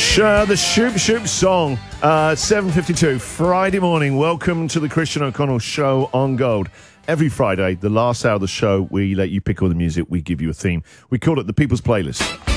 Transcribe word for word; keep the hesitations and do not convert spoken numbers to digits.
Uh, the Shoop Shoop song, uh, seven fifty-two, Friday morning. Welcome to the Christian O'Connell Show on Gold. Every Friday, the last hour of the show, we let you pick all the music. We give you a theme. We call it the People's Playlist.